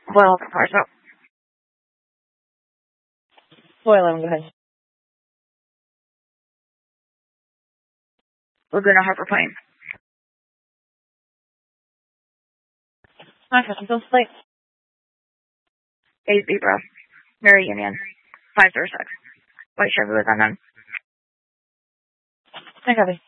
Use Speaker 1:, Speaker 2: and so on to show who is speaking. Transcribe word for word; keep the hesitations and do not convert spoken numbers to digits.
Speaker 1: Well, cars up. Four eleven, go ahead. Laguna Harbor Plain. Hi, Custom Slate. eight B, bro. Mary Union. five zero six. White Chevy with unknown. I copy.